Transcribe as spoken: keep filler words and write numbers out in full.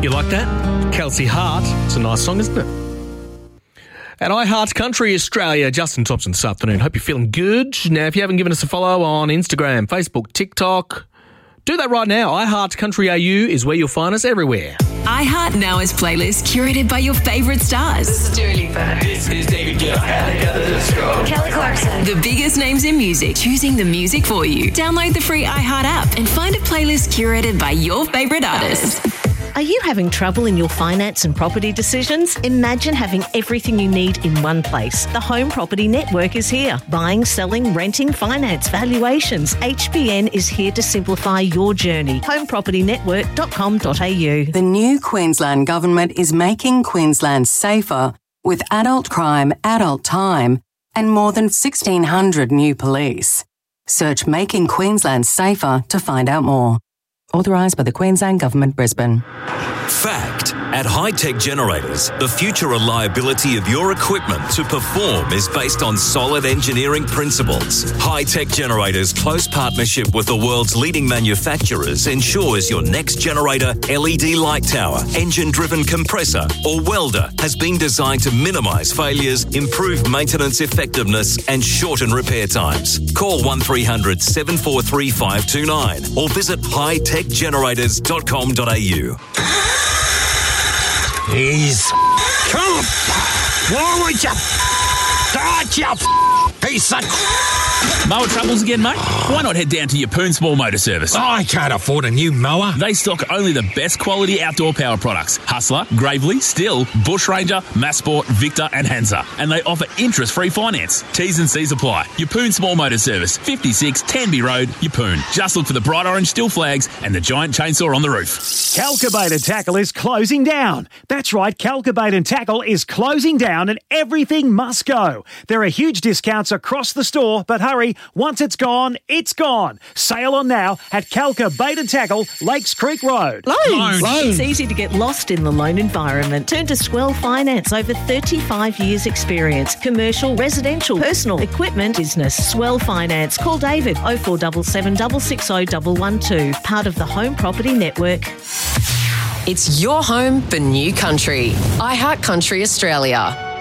You like that? Kelsey Hart. It's a nice song, isn't it? And I Heart Country Australia, Justin Thompson this afternoon. Hope you're feeling good. Now, if you haven't given us a follow on Instagram, Facebook, TikTok, do that right now. I Heart Country A U is where you'll find us everywhere. iHeart Now is playlist curated by your favourite stars. This is Dua Lipa. This is David Guetta. Kelly Clarkson. The biggest names in music, choosing the music for you. Download the free iHeart app and find a playlist curated by your favourite artists. Are you having trouble in your finance and property decisions? Imagine having everything you need in one place. The Home Property Network is here. Buying, selling, renting, finance, valuations. H B N is here to simplify your journey. home property network dot com dot a u. The new Queensland Government is making Queensland safer with adult crime, adult time, and more than sixteen hundred new police. Search Making Queensland Safer to find out more. Authorised by the Queensland Government, Brisbane. Fact. At High-Tech Generators, the future reliability of your equipment to perform is based on solid engineering principles. High-Tech Generators' close partnership with the world's leading manufacturers ensures your next generator, L E D light tower, engine-driven compressor or welder has been designed to minimise failures, improve maintenance effectiveness and shorten repair times. Call one three hundred seven four three five two nine or visit high tech generators dot com dot a u. He's come. Why would you? God, you piece of. Mower troubles again, mate? Why not head down to your Poon Small Motor Service? I can't afford a new mower. They stock only the best quality outdoor power products. Hustler, Gravely, Still, Bush Ranger, Massport, Victor and Hansa. And they offer interest-free finance. T's and C's apply. Your Poon Small Motor Service, fifty-six Tanby Road, Yeppoon. Just look for the bright orange Still flags and the giant chainsaw on the roof. Calcabait and Tackle is closing down. That's right, Calcabait and Tackle is closing down and everything must go. There are huge discounts across the store, but hurry, once it's gone, it's gone. Sale on now at Calcabait and Tackle, Lakes Creek Road. Loans. It's easy to get lost in the loan environment. Turn to Swell Finance, over thirty-five years experience. Commercial, residential, personal, equipment, business. Swell Finance. Call David oh four seven seven, six six oh one one two. Part of the Home Property Network. It's your home for new country. iHeart Country Australia.